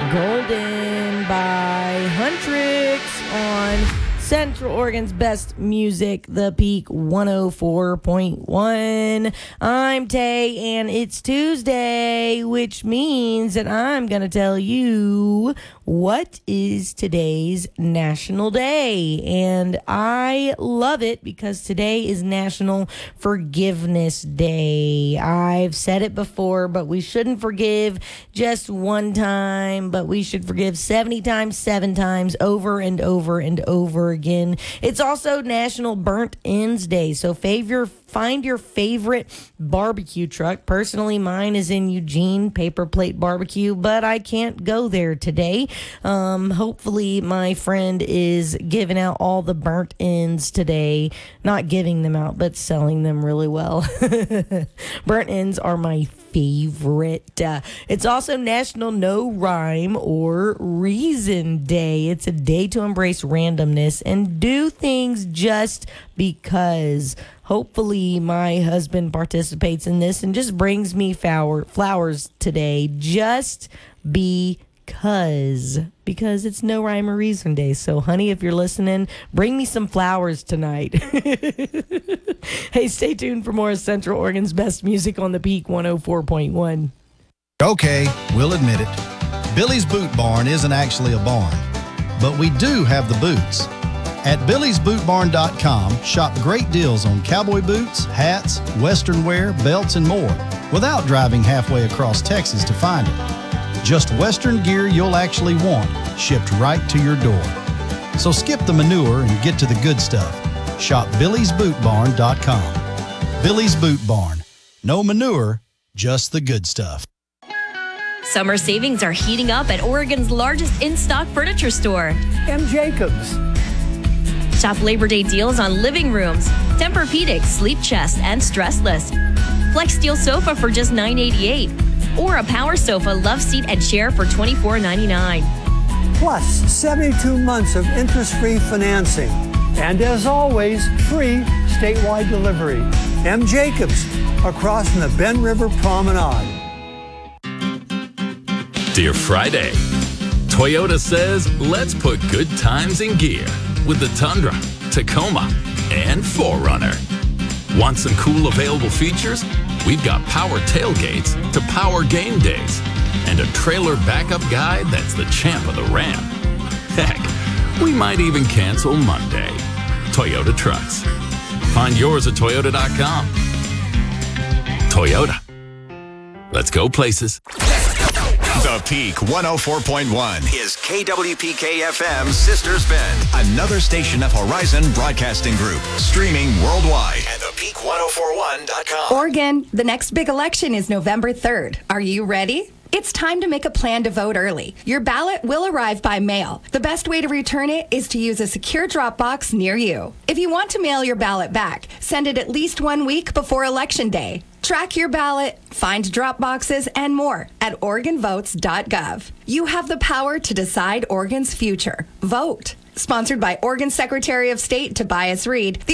Golden by Huntrix on Central Oregon's best music, The Peak 104.1. I'm Tay, and it's Tuesday, which means that I'm going to tell you what is today's National Day. And I love it because today is National Forgiveness Day. I've said it before, but we shouldn't forgive just one time, but we should forgive 70 times, 7 times, over and over and over again. It's also National Burnt Ends Day, so find your favorite barbecue truck. Personally, mine is in Eugene, Paper Plate Barbecue, but I can't go there today. Hopefully my friend is giving out all the burnt ends today. Not giving them out, but selling them really well. Burnt ends are my favorite. It's also National No Rhyme or Reason Day. It's a day to embrace randomness and do things just because. Hopefully my husband participates in this and just brings me flowers today just because it's No Rhyme or Reason Day. So, honey, if you're listening, bring me some flowers tonight. Hey, stay tuned for more of Central Oregon's best music on The Peak 104.1. Okay, we'll admit it. Billy's Boot Barn isn't actually a barn, but we do have the boots. At BillysBootBarn.com, shop great deals on cowboy boots, hats, western wear, belts, and more without driving halfway across Texas to find it. Just western gear you'll actually want, shipped right to your door. So skip the manure and get to the good stuff. Shop BillysBootBarn.com. Billy's Boot Barn. No manure, just the good stuff. Summer savings are heating up at Oregon's largest in-stock furniture store, M. Jacobs. Shop Labor Day deals on living rooms, Tempur-Pedic, Sleep Chest, and Stressless. Flex Steel Sofa for just $9.88. Or a Power Sofa, Love Seat, and Chair for $24.99. Plus 72 months of interest-free financing. And as always, free statewide delivery. M. Jacobs, across from the Ben River Promenade. Dear Friday, Toyota says, let's put good times in gear with the Tundra, Tacoma, and 4Runner. Want some cool available features? We've got power tailgates to power game days and a trailer backup guide that's the champ of the ramp. Heck, we might even cancel Monday. Toyota Trucks. Find yours at Toyota.com. Toyota. Let's go places. The Peak 104.1 is KWPK-FM's Sisters Bend, another station of Horizon Broadcasting Group, streaming worldwide at thepeak1041.com. Oregon, the next big election is November 3rd. Are you ready? It's time to make a plan to vote early. Your ballot will arrive by mail. The best way to return it is to use a secure drop box near you. If you want to mail your ballot back, send it at least 1 week before Election Day. Track your ballot, find drop boxes, and more at OregonVotes.gov. You have the power to decide Oregon's future. Vote. Sponsored by Oregon Secretary of State Tobias Reed, the